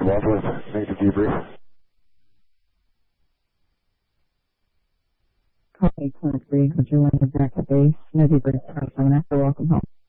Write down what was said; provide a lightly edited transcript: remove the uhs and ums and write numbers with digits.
Wadsworth, negative debrief. Call 8.3, would you land back to base? No debrief, 7 after, welcome home.